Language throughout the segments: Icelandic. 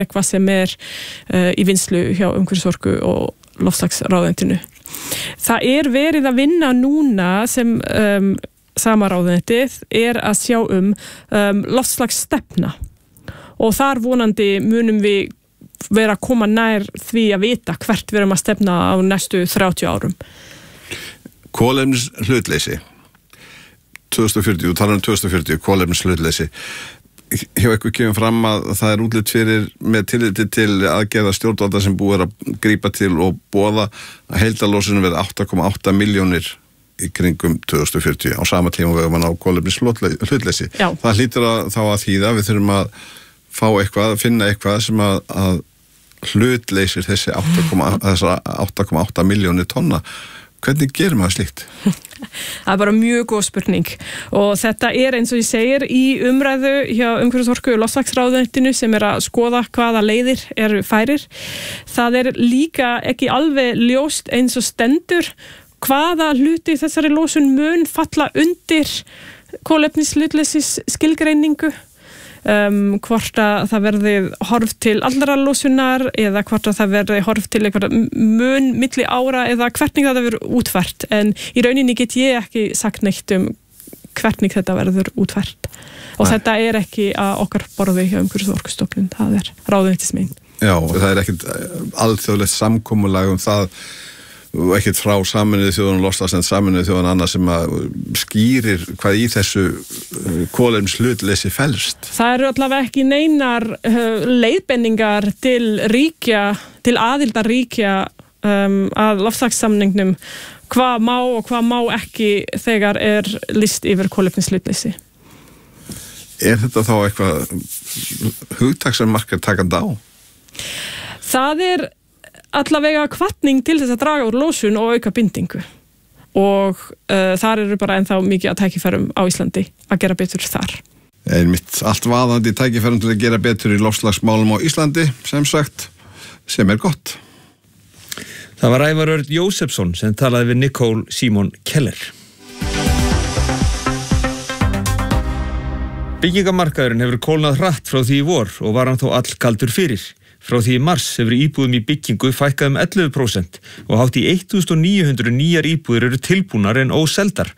eitthvað sem í vinslu hjá umhverfisorku og loftslagsráðuneytinu. Það verið að vinna núna sem sama ráðuneytið að sjá loftslagsstefna og þar vonandi munum við vera að koma nær því að vita hvert við erum að stefna á næstu 30 árum. Kolefnishlutleysi 2040, og talar 2040, kolefnishlutleysi. Hjá eitthvað kemur fram að það útlit fyrir með tilliti til aðgerða stjórnvalda sem búið að grípa til og boða að heildarlosun verði 8,8 milljónir í kringum 2040 á sama tíma við erum að ná kolefnishlutleysi. Það hlýtur þá að þýða við þurfum að fá eitthvað, finna eitthvað sem að hlutleysir þessi 8,8 milljónir tonna. Hvernig gerir maður slíkt? Það bara mjög góð spurning og þetta eins og ég segir í umræðu hjá umhverfisorku og loftslagsráðuneytinu sem að skoða hvaða leiðir færir. Það líka ekki alveg ljóst eins og stendur hvaða hluti þessari losun mun falla undir kolefnishlutleysis skilgreiningu. Hvort að það verði horf til allra losunar eða hvort að það verði horf til eitthvað mun milli ára eða hvernig það verður útfært en í rauninni get ég ekki sagt neitt hvernig þetta verður útfært og þetta ekki að okkar borði hjá umhverfisorkustofnun, það ráðuneytis mín. Já, það ekkert alþjóðlegt samkomulag það og ekkert frá Sameinuðu þjóðunum loftslagsnefnd Sameinuðu þjóðunum annað sem að skýrir hvað í þessu kolefnishlutleysi felst. Það allavega ekki neinar leiðbendingar til ríkja, til aðildarríkja að loftslagssamningnum hvað má og hvað má ekki þegar list yfir kolefnishlutleysi. Þetta þá eitthvað hugtak sem markar takandi á? Það allavega hvatning til þess að draga úr losun og auka bindingu og þar bara ennþá mikið að tækifærum á Íslandi að gera betur þar. Einmitt allt vaðandi tækifærum til að gera betur í loftslagsmálum á Íslandi sem sagt, sem gott. Það var Ævar Örn Jósefsson sem talaði við Nicole Simon Keller. Byggingamarkaðurinn hefur kólnað hratt frá því í vor og var hann þó allkaldur fyrir. Frá því í mars hefur íbúðum í byggingu fækkað 11% og hátt í 1900 nýjar íbúðir eru tilbúnar en óseldar,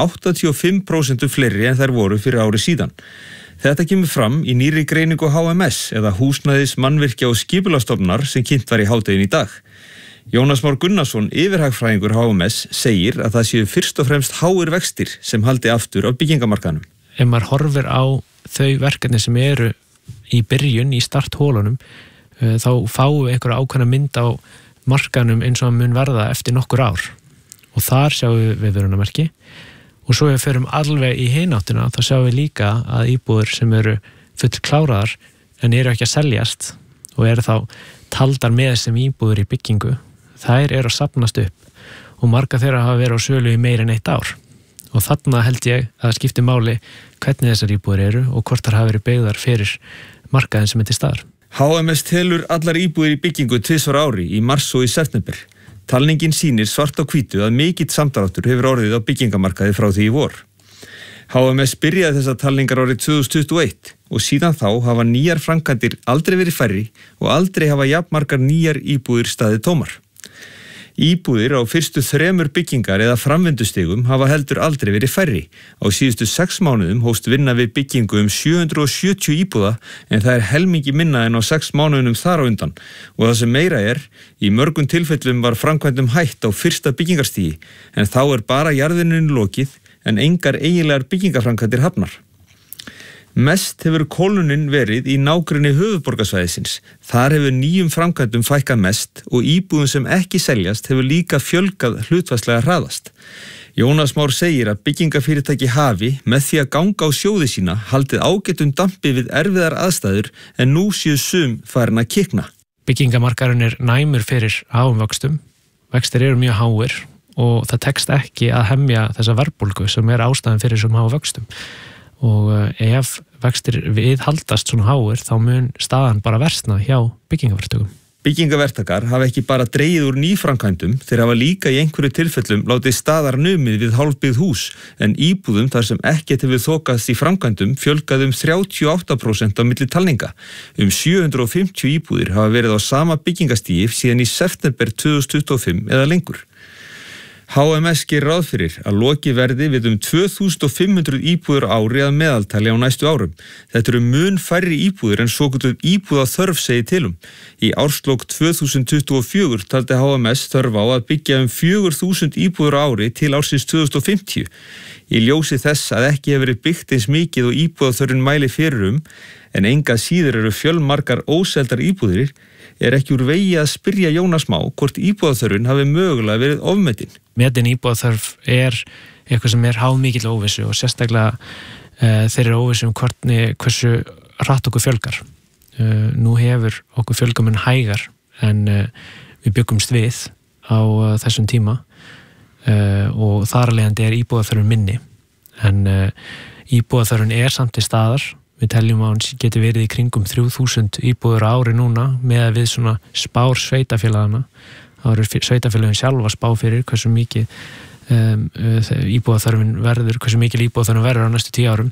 85% fleiri en þær voru fyrir ári síðan. Þetta kemur fram í nýrri greiningu HMS eða Húsnæðis, Mannvirkja og Skipulagsstofnunar sem kynnt var í hádeginu í dag. Jónas Már Gunnarsson, yfirhagfræðingur HMS, segir að það séu fyrst og fremst háir vextir sem haldi aftur af byggingamarkaðnum. Ef maður horfir á þau verkefni sem eru í byrjun, í starthólunum, þá fáum við einhverja ákveðna mynd á markaðnum eins og hann mun verða eftir nokkur ár og þar sjáum við viðvörunarmerki og svo ef við förum alveg í hináttina þá sjáum við líka að íbúðir sem eru full kláraðar en eru ekki að seljast og eru þá taldar með sem íbúðir í byggingu, þær eru að safnast upp og marga þeirra hafa verið á sölu í meira en 1 ár og þarna held ég að það skipti máli hvernig þessar íbúðir eru og hvort þær hafa verið byggðar fyrir markaðin sem til staðar. HMS telur allar íbúðir í byggingu 2 ári í mars og í september. Talningin sýnir svart á hvítu að mikill samdráttur hefur orðið á byggingamarkaði frá því í vor. HMS byrjaði þessar talningar árið 2021 og síðan þá hafa nýjar framkvæmdir aldrei verið færri og aldrei hafa jafnmargar nýjar íbúðir staðið tómar. Íbúðir á fyrstu 3 byggingar eða framvindustigum hafa heldur aldrei verið færri. Á síðustu 6 mánuðum hófst vinna við byggingu 770 íbúða en það helmingi minna en á 6 mánuðum þar á undan og það sem meira í mörgum tilfellum var framkvæmdum hætt á fyrsta byggingarstigi en þá bara jarðininu lokið en engar eiginlegar byggingaframkvæmdir hafnar. Mest hefur kólnunin verið í nágrenni höfuðborgarsvæðisins. Þar hefur nýjum framkvæmdum fækkað mest og íbúðum sem ekki seljast hefur líka fjölgað hlutfallslega hraðast. Jónas Már segir að byggingafyrirtæki hafi með því að ganga á sjóði sína haldið ágætum dampi við erfiðar aðstæður en nú séu sum farin að kikna. Byggingamarkaðurinn næmur fyrir háum vöxtum. Vextir eru mjög háir og það tekst ekki að hemja þessa verðbólgu sem ástæðan fyrir þessum háum vöxtum. Og ef vextir viðhaldast svona háir þá mun staðan bara versna hjá byggingafyrirtækum. Byggingavertakar hafa ekki bara dregið úr nýframkvæmdum, þeir hafa líka í einhverju tilfellum látið staðar numið við hálfbyggð hús, en íbúðum þar sem ekkert hefur þokast í framkvæmdum fjölgað 38% á milli talninga. 750 íbúðir hafa verið á sama byggingastígi síðan í september 2025 eða lengur. HMS gerir ráð fyrir að lokið verði við 2500 íbúður á ári að meðaltali á næstu árum. Þetta eru mun færri íbúður en svokölluð íbúðaþörf segir til um. Í árslok 2024 taldi HMS þörf á að byggja 4000 íbúður á ári til ársins 2050. Í ljósi þess að ekki hefur verið byggt eins mikið og íbúðaþörfin mæli fyrir en enga síður eru fjölmargar óseldar íbúðir, ekki úr vegi að spyrja Jónas Má hvort íbúðaþörfin hafi mögulega verið ofmetin. Metin íbúðaþörf eitthvað sem háð mikill óvissu og sérstaklega þeirri óvissu hversu hratt okkur fjölgar. Nú hefur okkur fjölgamun hægar en við byggumst við á þessum tíma og þar af leiðandi íbúðaþörfin minni. En íbúðaþörfin samt til staðar. Við teljum að hún geti verið í kringum 3000 íbúður á ári núna með við svona spár sveitafélagana. Það eru sveitafélagin sjálf að spá fyrir hversu mikið íbúðaþörfin verður, hversu mikil íbúðaþörfin verður á næstu 10 árum.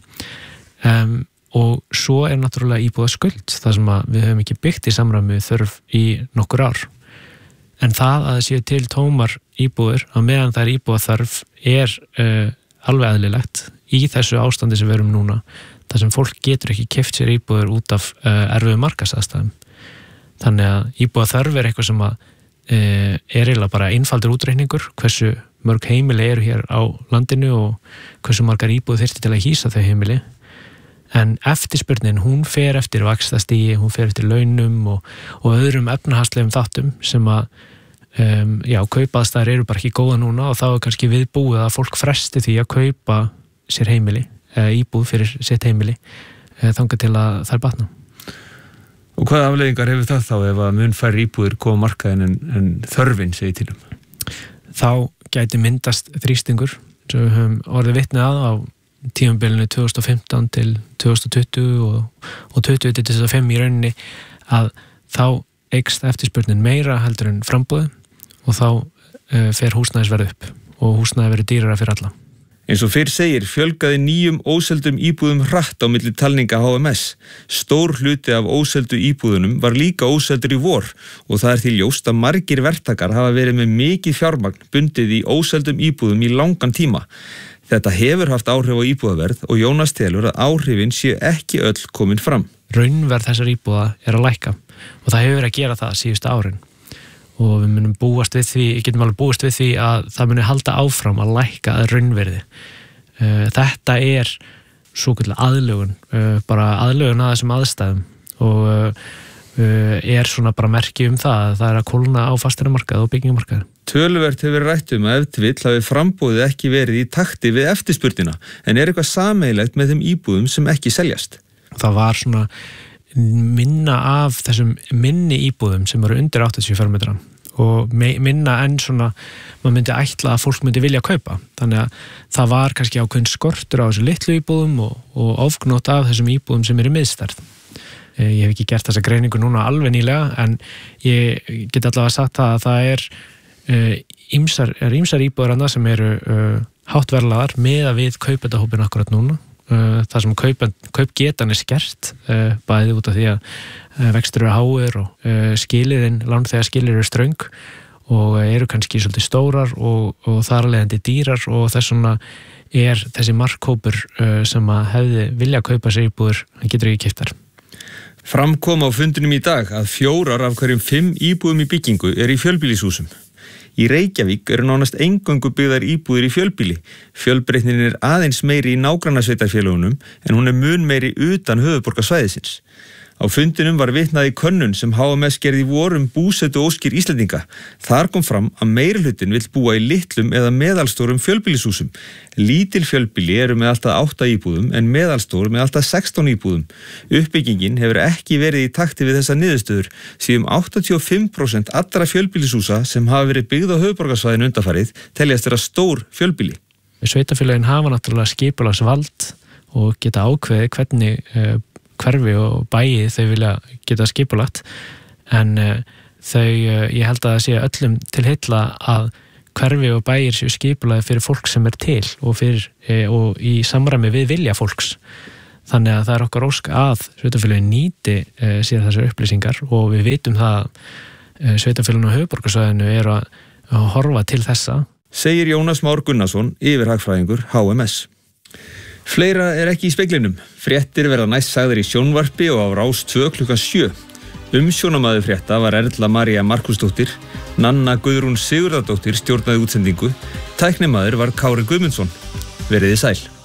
Og svo náttúrulega íbúðaskuld, það sem að við höfum ekki byggt í samræmi við þörf í nokkur ár. En það að séu til tómar íbúður á meðan það íbúðaþörf alveg eðlilegt í þessu ástandi sem við erum núna. Það sem fólk getur ekki keypt sér íbúður út af erfiðu markaðsaðstæðum. Þannig að íbúðaþörf eitthvað sem að eiginlega bara einfaldur útreikningur, hversu mörg heimili eru hér á landinu og hversu margar íbúður þyrfti til að hýsa þau heimili. En eftirspurnin, hún fer eftir vaxtastigi, hún fer eftir launum og öðrum efnahagslegum þáttum sem að kaupaðstæður eru bara ekki góða núna og þá kannski viðbúið að fólk fresti því að kaupa sér heimili, íbúð fyrir sitt heimili þangað til að þær batna. Og hvaða afleiðingar hefur það þá ef að mun færri íbúðir koma markaðin en þörfin segir til um? Þá gæti myndast þrýstingur sem við höfum orðið vitni á tímabilinu 2015 til 2020 og 20 til 2025 í rauninni að þá eykst eftirspurnin meira heldur en framboðið og þá fer húsnæðisverð upp og húsnæði verður dýrara fyrir alla. Eins og fyrr segir fjölgaði nýjum óseldum íbúðum hratt á milli talninga HMS. Stór hluti af óseldu íbúðunum var líka óseldur í vor og það því ljóst að margir verktakar hafa verið með mikið fjármagn bundið í óseldum íbúðum í langan tíma. Þetta hefur haft áhrif á íbúðaverð og Jónas telur að áhrifin séu ekki öll komin fram. Raunverð þessar íbúða að lækka og það hefur verið að gera það síðustu árin. Og við getum alveg búist við því að það muni halda áfram að lækka að raunverði. Þetta svokölluð aðlögun, bara aðlögun að þessum aðstæðum og svona bara merki það að kólna á fasteignamarkaði og byggingamarkaði. Töluvert hefur rætt um að ef til vill hafi framboðið ekki verið í takti við eftirspurnina, en eitthvað sameiginlegt með þeim íbúðum sem ekki seljast? Það var svona minna af þessum minni íbúðum sem eru undir 80 fermetrar og minna en svona maður myndi ætla að fólk myndi vilja kaupa. Þannig að það var kannski ákveðin skortur á þessu litlu íbúðum og ofgnótt af þessum íbúðum sem eru í miðstærð. Ég hef ekki gert þessa greiningu núna alveg nýlega en ég get allavega sagt að það ýmsar íbúðir annað sem eru hátt verðlaðar með að við kaupendahópin akkurat núna. Það sem kaupgetan skert bæði út af því að vextir eru háir og lánþegar skilyrðin eru ströng og eru kannski svolítið stórar og þar af leiðandi dýrar og þess vegna þessi markhópur sem að hefði vilja kaupa sér íbúður, hann getur ekki keypt þær. Fram kom á fundinum í dag að 4 af hverjum 5 íbúðum í byggingu í fjölbýlishúsum. Í Reykjavík eru nánast eingöngu byggðar íbúðir í fjölbýli. Fjölbreytnin aðeins meiri í nágrannasveitarfélögunum en hún mun meiri utan höfuðborgarsvæðisins. Á fundinum var vitnað í könnun sem HMS gerði í vor búsetu óskir Íslendinga. Þar kom fram að meirihlutin vill búa í litlum eða meðalstórum fjölbýlishúsum. Lítil fjölbýli eru með alltaf 8 íbúðum en meðalstór með alltaf 16 íbúðum. Uppbyggingin hefur ekki verið í takti við þessar niðurstöður því 85% allra fjölbýlishúsa sem hafa verið byggð á höfuðborgarsvæðinu undanfarið teljast vera stór fjölbýli. Sveitarfélögin hafa náttúrulega skipulagsvald og geta ákveðið hvernig hverfi og bæi þau vilja geta skipulagt en ég held að það sé öllum til heilla að hverfi og bæir séu skipulagði fyrir fólk sem til og í samræmi við vilja fólks. Þannig að það okkar ósk að sveitarfélögin nýti sér þessar upplýsingar og við vitum það að sveitarfélögin á höfuðborgarsvæðinu eru að horfa til þessa. Segir Jónas Már Gunnarsson, yfirhagfræðingur HMS. Fleira ekki í speglinum. Fréttir verða næst sagðar í sjónvarpi og á Rás 2 klukkan 7. Umsjónamaður frétta var Erla María Markusdóttir, Nanna Guðrún Sigurðardóttir stjórnaði útsendingu, tæknimaður var Kári Guðmundsson. Veriði sæl.